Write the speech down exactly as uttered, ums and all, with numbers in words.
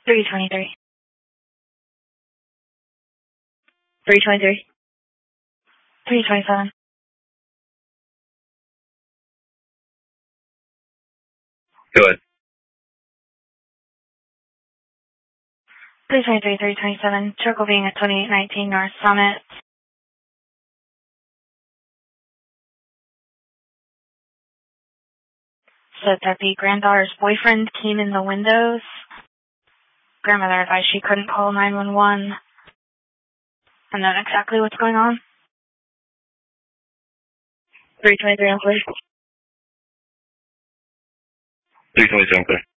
three twenty-three. three twenty-three. three twenty-seven. Go ahead. three twenty-three, three twenty-seven. Circle being at twenty-eight nineteen North Summit. Said that the granddaughter's boyfriend came in the windows. Grandmother advised she couldn't call nine one one. And then exactly what's going on? three twenty-three, I'm clear. three twenty-seven, clear.